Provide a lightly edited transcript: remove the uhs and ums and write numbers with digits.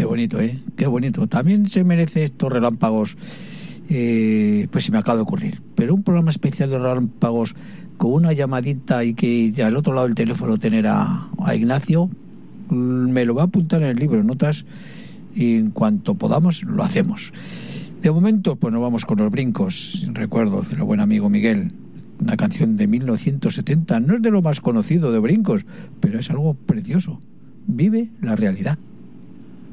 Qué bonito, ¿eh? Qué bonito. También se merece estos relámpagos, pues se me acaba de ocurrir. Pero un programa especial de relámpagos con una llamadita y que al otro lado del teléfono tener a Ignacio, me lo va a apuntar en el libro de notas y en cuanto podamos lo hacemos. De momento, pues nos vamos con los brincos, recuerdos del buen amigo Miguel. Una canción de 1970, no es de lo más conocido de Brincos, pero es algo precioso. Vive la realidad.